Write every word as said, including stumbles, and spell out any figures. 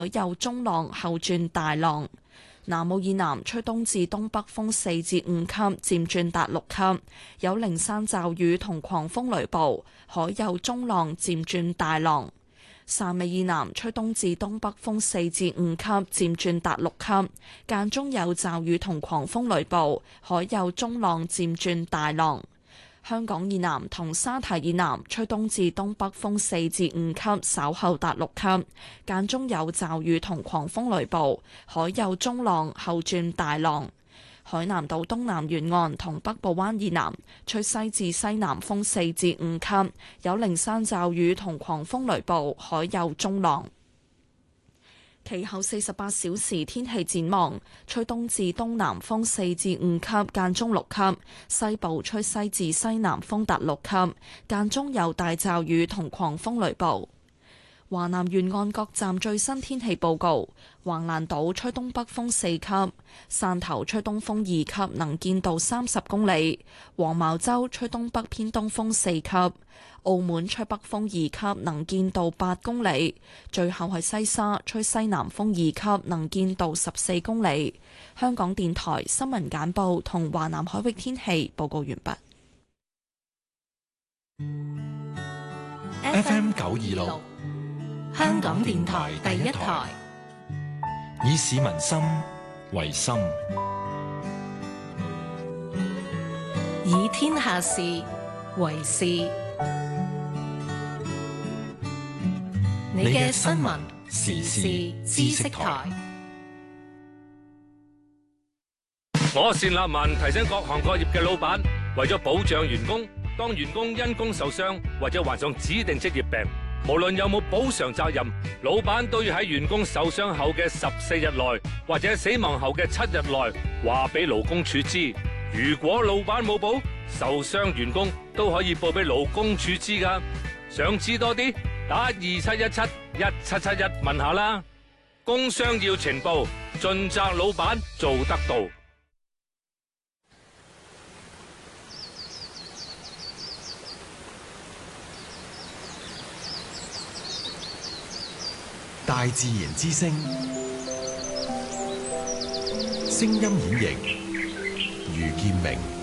有中浪，後轉大浪。南澳以南吹東至東北風四至五級，漸轉達六級，有零散驟雨同狂風雷暴，海有中浪，漸轉大浪。汕尾以南吹東至東北風四至五級，漸轉達六級，間中有驟雨同狂風雷暴，海有中浪，漸轉大浪。香港以南同沙堤以南吹東至東北風四至五級，稍後達六級，間中有驟雨同狂風雷暴，海有中浪，後轉大浪。海南島東南沿岸同北部灣以南吹西至西南風四至五級，有零散驟雨同狂風雷暴，海有中浪。其後四十八小時天氣展望，吹東至東南風四至五級，間中六級；西部吹西至西南風達六級，間中有大驟雨同狂風雷暴。華南沿岸各站最新天氣報告：橫瀾島吹東北風四級，汕頭吹東風二級，能見度三十公里；黃茅洲吹東北偏東風四級，澳門吹北風二級，能見度八公里。最後係西沙吹西南風二級，能見度十四公里。香港電台新聞簡報同華南海域天氣報告完畢。 F M 九二六。香港電台第一台，以市民心為心， 以天下事為事。你嘅新聞時事知識台。 我單立文提醒各行各業嘅老闆，為咗保障員工，當員工因工受傷或者患上指定職業病，無論有冇補償責任，老闆都要喺員工受傷後嘅十四日內，或者死亡後嘅七日內，話俾勞工處知。如果老闆冇補，受傷員工都可以報俾勞工處知㗎。想知多啲，打二七一七一七七一問下啦。工傷要呈報，盡責老闆做得到。 大自然之聲，聲音演繹，余建明。